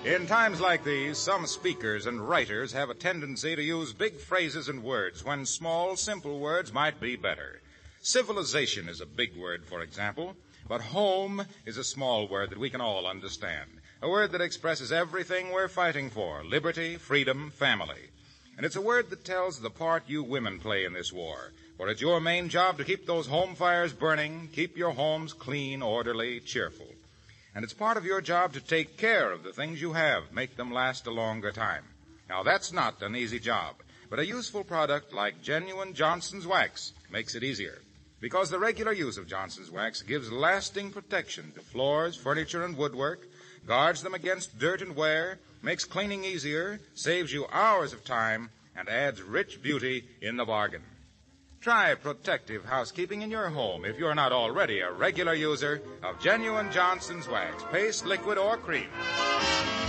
In times like these, some speakers and writers have a tendency to use big phrases and words when small, simple words might be better. Civilization is a big word, for example, but home is a small word that we can all understand. A word that expresses everything we're fighting for: liberty, freedom, family. And it's a word that tells the part you women play in this war. For it's your main job to keep those home fires burning, keep your homes clean, orderly, cheerful. And it's part of your job to take care of the things you have, make them last a longer time. Now, that's not an easy job, but a useful product like genuine Johnson's Wax makes it easier. Because the regular use of Johnson's Wax gives lasting protection to floors, furniture, and woodwork, guards them against dirt and wear, makes cleaning easier, saves you hours of time, and adds rich beauty in the bargain. Try protective housekeeping in your home if you're not already a regular user of genuine Johnson's Wax, paste, liquid, or cream.